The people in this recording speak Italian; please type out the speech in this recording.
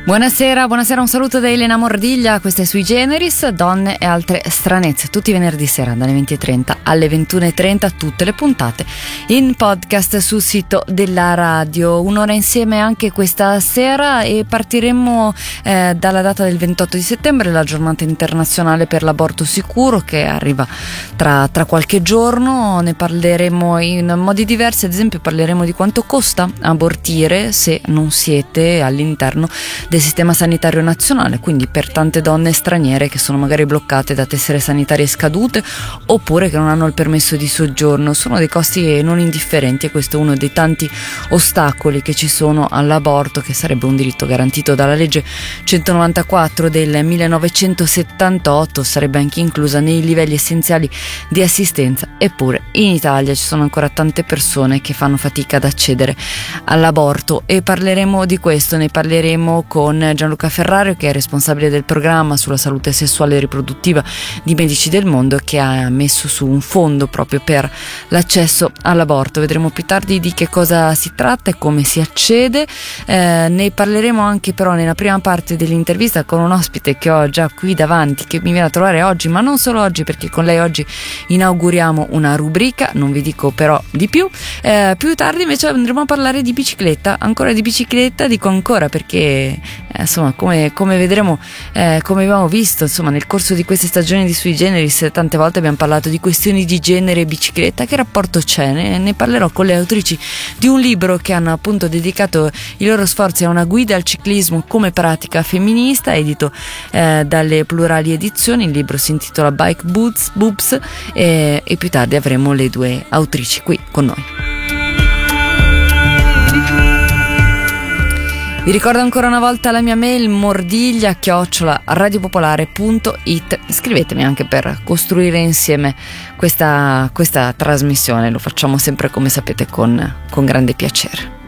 Buonasera, un saluto da Elena Mordiglia, queste Sui Generis, donne e altre stranezze, tutti i venerdì sera dalle 20.30 alle 21.30, tutte le puntate in podcast sul sito della radio. Un'ora insieme anche questa sera e partiremo dalla data del 28 di settembre, la giornata internazionale per l'aborto sicuro che arriva tra qualche giorno. Ne parleremo in modi diversi, ad esempio parleremo di quanto costa abortire se non siete all'interno del sistema sanitario nazionale, quindi per tante donne straniere che sono magari bloccate da tessere sanitarie scadute oppure che non hanno il permesso di soggiorno. Sono dei costi non indifferenti e questo è uno dei tanti ostacoli che ci sono all'aborto, che sarebbe un diritto garantito dalla legge 194 del 1978, sarebbe anche inclusa nei livelli essenziali di assistenza. Eppure in Italia ci sono ancora tante persone che fanno fatica ad accedere all'aborto e parleremo di questo, ne parleremo con Gianluca Ferrario, che è responsabile del programma sulla salute sessuale e riproduttiva di Medici del Mondo, che ha messo su un fondo proprio per l'accesso all'aborto. Vedremo più tardi di che cosa si tratta e come si accede. Ne parleremo anche però nella prima parte dell'intervista con un ospite che ho già qui davanti, che mi viene a trovare oggi, ma non solo oggi, perché con lei oggi inauguriamo una rubrica, non vi dico però di più. Più tardi invece andremo a parlare di bicicletta, ancora di bicicletta, dico ancora perché insomma come vedremo, come abbiamo visto insomma nel corso di queste stagioni di Sui Generis, tante volte abbiamo parlato di questioni di genere e bicicletta. Che rapporto c'è? Ne parlerò con le autrici di un libro che hanno appunto dedicato i loro sforzi a una guida al ciclismo come pratica femminista, edito dalle Plurali Edizioni. Il libro si intitola Bike Boobs e più tardi avremo le due autrici qui con noi. Vi ricordo ancora una volta la mia mail mordiglia@radiopopolare.it. Scrivetemi anche per costruire insieme questa trasmissione, lo facciamo sempre come sapete con grande piacere.